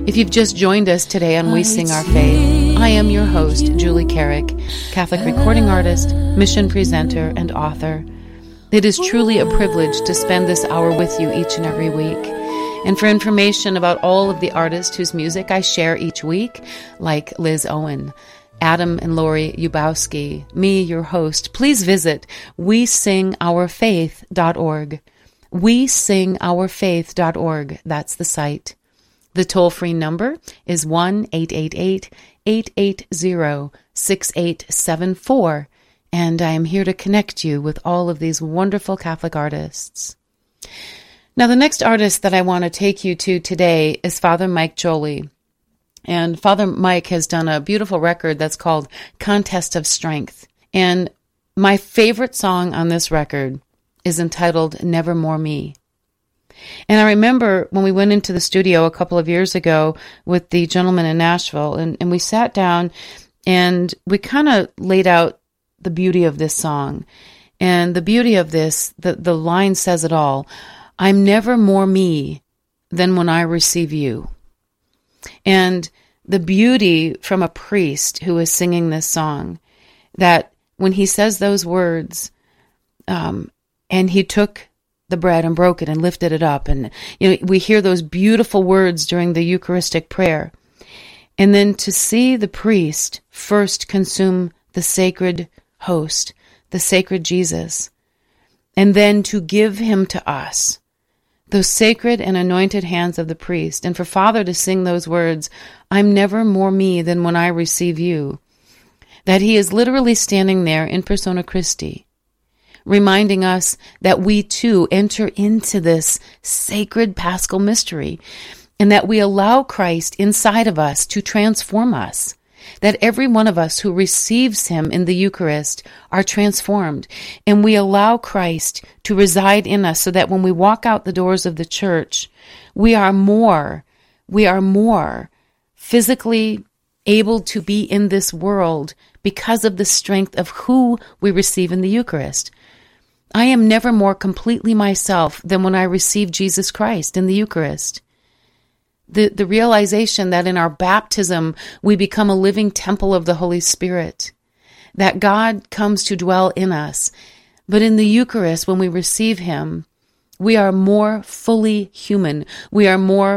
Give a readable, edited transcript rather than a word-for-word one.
If you've just joined us today on We Sing Our Faith, I am your host, Julie Carrick, Catholic recording artist, mission presenter, and author. It is truly a privilege to spend this hour with you each and every week. And for information about all of the artists whose music I share each week, like Liz Owen, Adam and Lori Yubowski, me, your host, please visit wesingourfaith.org. wesingourfaith.org. That's the site. The toll-free number is 1-888-880-6874, and I am here to connect you with all of these wonderful Catholic artists. Now, the next artist that I want to take you to today is Father Mike Joly. And Father Mike has done a beautiful record that's called Contest of Strength. And my favorite song on this record is entitled Nevermore Me. And I remember when we went into the studio a couple of years ago with the gentleman in Nashville, and we sat down and we kind of laid out the beauty of this song. And the beauty of this, the line says it all. I'm never more me than when I receive you. And the beauty from a priest who is singing this song, that when he says those words, and he took the bread and broke it and lifted it up. And we hear those beautiful words during the Eucharistic prayer. And then to see the priest first consume the sacred host, the sacred Jesus, and then to give him to us, those sacred and anointed hands of the priest, and for Father to sing those words, I'm never more me than when I receive you, that he is literally standing there in persona Christi, reminding us that we too enter into this sacred paschal mystery, and that we allow Christ inside of us to transform us, that every one of us who receives him in the Eucharist are transformed, and we allow Christ to reside in us so that when we walk out the doors of the church, we are more physically able to be in this world because of the strength of who we receive in the Eucharist. I am never more completely myself than when I receive Jesus Christ in the Eucharist. The realization that in our baptism we become a living temple of the Holy Spirit, that God comes to dwell in us. But in the Eucharist, when we receive him, we are more fully human. We are more